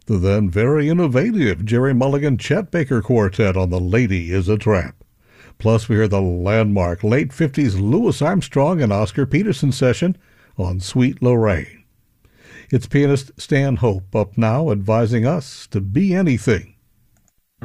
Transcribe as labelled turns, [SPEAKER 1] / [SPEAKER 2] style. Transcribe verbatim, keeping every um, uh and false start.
[SPEAKER 1] The then very innovative Jerry Mulligan Chet Baker Quartet on The Lady is a Tramp. Plus, we hear the landmark late fifties Louis Armstrong and Oscar Peterson session on Sweet Lorraine. It's pianist Stan Hope up now advising us to be anything